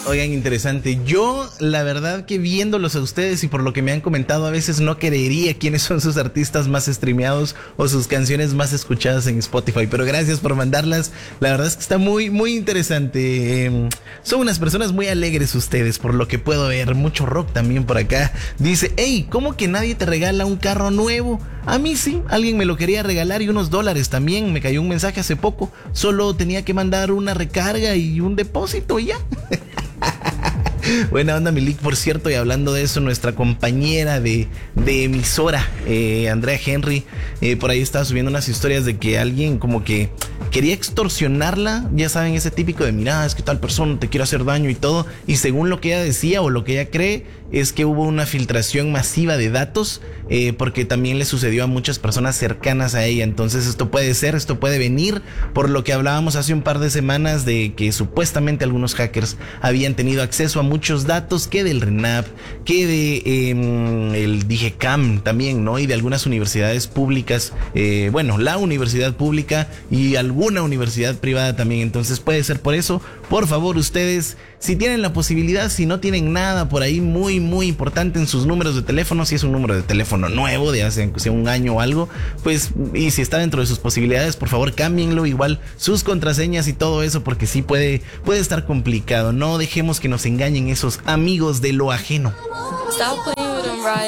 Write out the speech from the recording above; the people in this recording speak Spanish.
Oigan, interesante. Yo, la verdad que viéndolos a ustedes y por lo que me han comentado, a veces no creería quiénes son sus artistas más streameados o sus canciones más escuchadas en Spotify. Pero gracias por mandarlas. La verdad es que está muy, muy interesante. Son unas personas muy alegres ustedes, por lo que puedo ver. Mucho rock también por acá. Dice, hey, ¿cómo que nadie te regala un carro nuevo? A mí sí, alguien me lo quería regalar y unos dólares también. Me cayó un mensaje hace poco. Solo tenía que mandar una recarga y un depósito y ya. Buena onda, Milik, por cierto, y hablando de eso, nuestra compañera de emisora, Andrea Henry, por ahí estaba subiendo unas historias de que alguien como que quería extorsionarla, ya saben, ese típico de, mira, es que tal persona te quiere hacer daño y todo, y según lo que ella decía o lo que ella cree, es que hubo una filtración masiva de datos, porque también le sucedió a muchas personas cercanas a ella. Entonces esto puede venir por lo que hablábamos hace un par de semanas de que supuestamente algunos hackers habían tenido acceso a muchos datos, que del RENAP, que de el DIGECAM también, ¿no? Y de algunas universidades públicas, la universidad pública y alguna universidad privada también. Entonces puede ser por eso. Por favor, ustedes, si tienen la posibilidad, si no tienen nada por ahí muy, muy importante en sus números de teléfono, si es un número de teléfono nuevo de hace un año o algo, pues, y si está dentro de sus posibilidades, por favor, cámbienlo, igual sus contraseñas y todo eso, porque sí puede estar complicado. No dejemos que nos engañen esos amigos de lo ajeno.